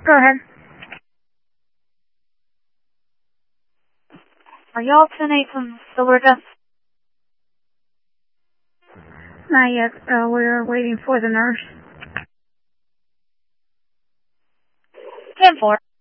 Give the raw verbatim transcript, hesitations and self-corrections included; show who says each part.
Speaker 1: Go ahead.
Speaker 2: Are y'all ten eight from Silverga?
Speaker 1: Not yet. Uh, we're waiting for the nurse.
Speaker 2: ten four.